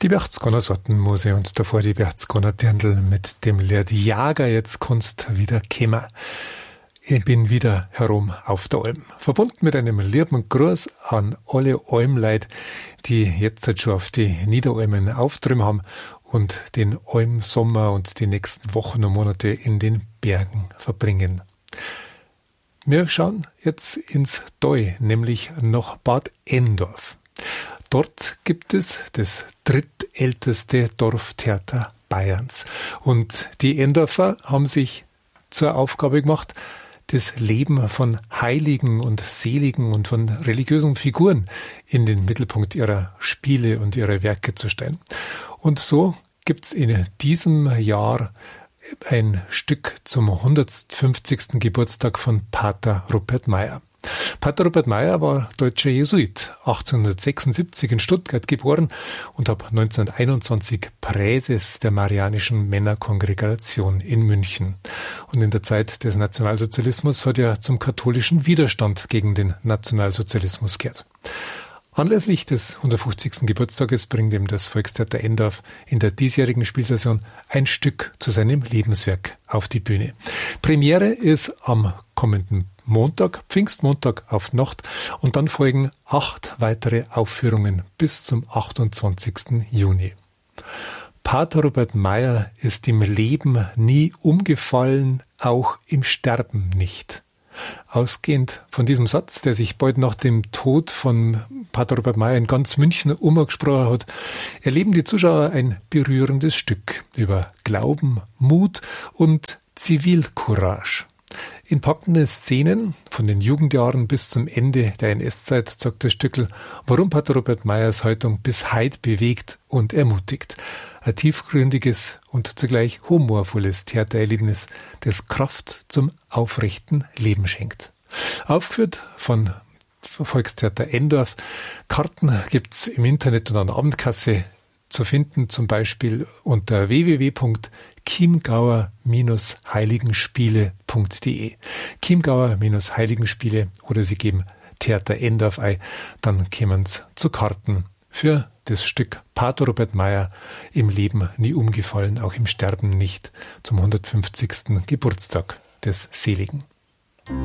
Die Berchtesgadener Sortenmuse und davor die Berchtesgadener Dirndl mit dem Lied Jager, jetzt kannst wieder kommen. Ich bin wieder herum auf der Alm. Verbunden mit einem lieben Gruß an alle Almleute, die jetzt halt schon auf die Niederalmen auftreten haben und den Almsommer und die nächsten Wochen und Monate in den Bergen verbringen. Wir schauen jetzt ins Doi, nämlich nach Bad Endorf. Dort gibt es das drittälteste Dorftheater Bayerns. Und die Endorfer haben sich zur Aufgabe gemacht, das Leben von Heiligen und Seligen und von religiösen Figuren in den Mittelpunkt ihrer Spiele und ihrer Werke zu stellen. Und so gibt's in diesem Jahr ein Stück zum 150. Geburtstag von Pater Rupert Mayr. Pater Rupert Mayr war deutscher Jesuit, 1876 in Stuttgart geboren und ab 1921 Präses der Marianischen Männerkongregation in München. Und in der Zeit des Nationalsozialismus hat er zum katholischen Widerstand gegen den Nationalsozialismus gehört. Anlässlich des 150. Geburtstages bringt ihm das Volkstheater Endorf in der diesjährigen Spielsaison ein Stück zu seinem Lebenswerk auf die Bühne. Premiere ist am kommenden Montag, Pfingstmontag auf Nacht, und dann folgen 8 weitere Aufführungen bis zum 28. Juni. Pater Rupert Mayr ist im Leben nie umgefallen, auch im Sterben nicht. Ausgehend von diesem Satz, der sich bald nach dem Tod von Pater Rupert Mayr in ganz München umgesprochen hat, erleben die Zuschauer ein berührendes Stück über Glauben, Mut und Zivilcourage. In packenden Szenen, von den Jugendjahren bis zum Ende der NS-Zeit, sagt das Stückl, warum Pater Rupert Mayrs Haltung bis heute bewegt und ermutigt. Ein tiefgründiges und zugleich humorvolles Theatererlebnis, das Kraft zum aufrechten Leben schenkt. Aufgeführt von Volkstheater Endorf. Karten gibt's im Internet und an der Abendkasse zu finden, zum Beispiel unter www.chiemgauer-heiligenspiele.de. Chiemgauer-Heiligenspiele, oder Sie geben Theater Endorf ein, dann kommen's zu Karten für das Stück Pater Rupert Mayr, im Leben nie umgefallen, auch im Sterben nicht, zum 150. Geburtstag des Seligen.